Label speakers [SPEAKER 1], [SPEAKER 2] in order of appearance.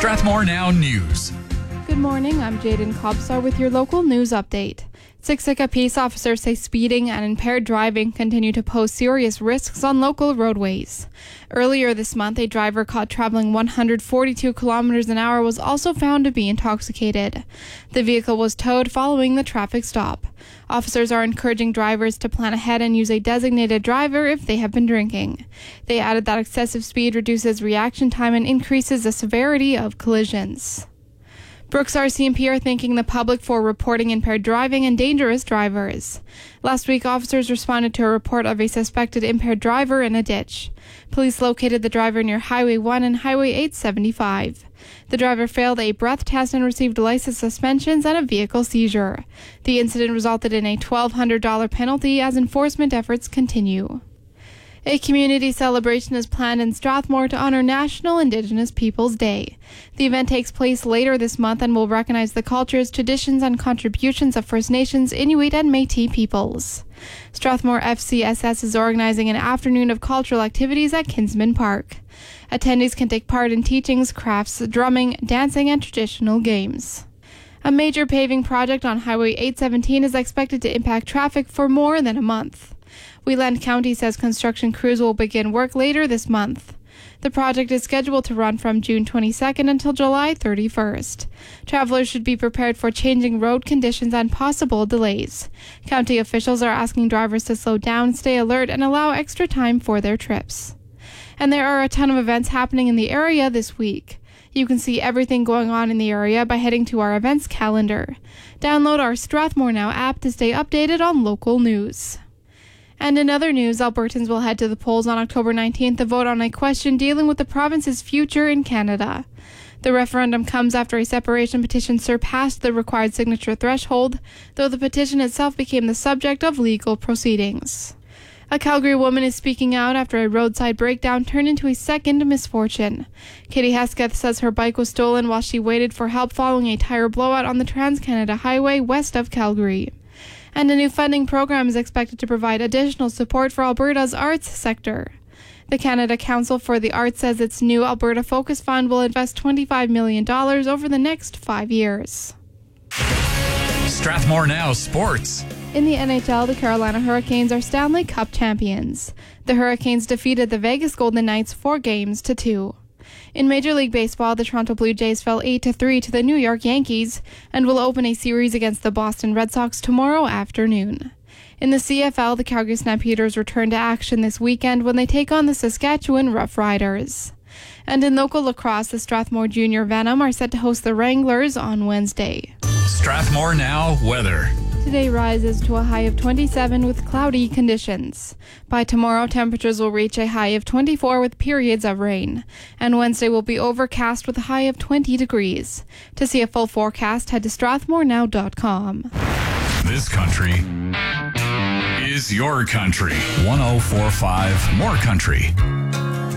[SPEAKER 1] Strathmore Now News.
[SPEAKER 2] Good morning, I'm Jaden Cobstar with your local news update. Siksika peace officers say speeding and impaired driving continue to pose serious risks on local roadways. Earlier this month, a driver caught traveling 142 kilometers an hour was also found to be intoxicated. The vehicle was towed following the traffic stop. Officers are encouraging drivers to plan ahead and use a designated driver if they have been drinking. They added that excessive speed reduces reaction time and increases the severity of collisions. Brooks RCMP are thanking the public for reporting impaired driving and dangerous drivers. Last week, officers responded to a report of a suspected impaired driver in a ditch. Police located the driver near Highway 1 and Highway 875. The driver failed a breath test and received license suspensions and a vehicle seizure. The incident resulted in a $1,200 penalty as enforcement efforts continue. A community celebration is planned in Strathmore to honor National Indigenous Peoples Day. The event takes place later this month and will recognize the cultures, traditions, and contributions of First Nations, Inuit, and Métis peoples. Strathmore FCSS is organizing an afternoon of cultural activities at Kinsman Park. Attendees can take part in teachings, crafts, drumming, dancing, and traditional games. A major paving project on Highway 817 is expected to impact traffic for more than a month. Wheeland County says construction crews will begin work later this month. The project is scheduled to run from June 22nd until July 31st. Travelers should be prepared for changing road conditions and possible delays. County officials are asking drivers to slow down, stay alert, and allow extra time for their trips. And there are a ton of events happening in the area this week. You can see everything going on in the area by heading to our events calendar. Download our Strathmore Now app to stay updated on local news. And in other news, Albertans will head to the polls on October 19th to vote on a question dealing with the province's future in Canada. The referendum comes after a separation petition surpassed the required signature threshold, though the petition itself became the subject of legal proceedings. A Calgary woman is speaking out after a roadside breakdown turned into a second misfortune. Kitty Hesketh says her bike was stolen while she waited for help following a tire blowout on the Trans-Canada Highway west of Calgary. And a new funding program is expected to provide additional support for Alberta's arts sector. The Canada Council for the Arts says its new Alberta Focus Fund will invest $25 million over the next 5 years.
[SPEAKER 1] Strathmore Now Sports.
[SPEAKER 2] In the NHL, the Carolina Hurricanes are Stanley Cup champions. The Hurricanes defeated the Vegas Golden Knights 4-2. In Major League Baseball, the Toronto Blue Jays fell 8-3 to the New York Yankees and will open a series against the Boston Red Sox tomorrow afternoon. In the CFL, the Calgary Stampeders return to action this weekend when they take on the Saskatchewan Roughriders. And in local lacrosse, the Strathmore Junior Venom are set to host the Wranglers on Wednesday.
[SPEAKER 1] Strathmore Now weather.
[SPEAKER 2] Today rises to a high of 27 with cloudy conditions. By tomorrow, temperatures will reach a high of 24 with periods of rain. And Wednesday will be overcast with a high of 20 degrees. To see a full forecast, head to strathmorenow.com.
[SPEAKER 1] This country is your country. 104.5 More Country.